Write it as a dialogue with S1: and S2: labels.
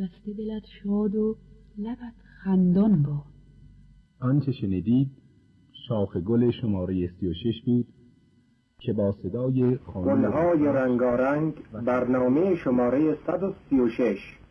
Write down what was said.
S1: پیوسته دلت شاد و لبت خندان باد.
S2: آنچه شنیدید شاخ گل شماره 36 بود که با صدای
S3: گلهای رنگارنگ برنامه شماره 136